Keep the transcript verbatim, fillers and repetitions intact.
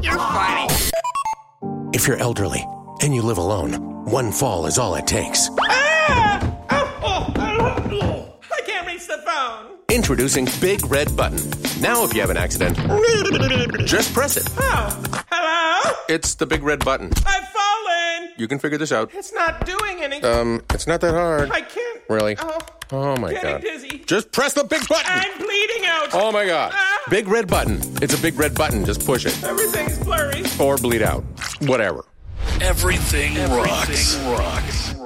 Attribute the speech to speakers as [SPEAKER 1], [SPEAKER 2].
[SPEAKER 1] You're funny.
[SPEAKER 2] If you're elderly and you live alone, one fall is all it takes.
[SPEAKER 1] Ah! Oh, oh, oh, oh. I can't reach the phone.
[SPEAKER 2] Introducing Big Red Button. Now if you have an accident, just press it.
[SPEAKER 1] Oh, hello?
[SPEAKER 2] It's the Big Red Button.
[SPEAKER 1] I've fallen.
[SPEAKER 2] You can figure this out.
[SPEAKER 1] It's not doing anything.
[SPEAKER 2] Um, it's not that hard.
[SPEAKER 1] I can't.
[SPEAKER 2] Really?
[SPEAKER 1] Oh,
[SPEAKER 2] Oh, my
[SPEAKER 1] getting
[SPEAKER 2] God.
[SPEAKER 1] dizzy.
[SPEAKER 2] Just press the big button.
[SPEAKER 1] I'm bleeding out.
[SPEAKER 2] Oh, my God.
[SPEAKER 1] Ah.
[SPEAKER 2] Big Red Button. It's a big red button. Just push it.
[SPEAKER 1] Everything's blurry.
[SPEAKER 2] Or bleed out. Whatever.
[SPEAKER 3] Everything, Everything rocks. rocks.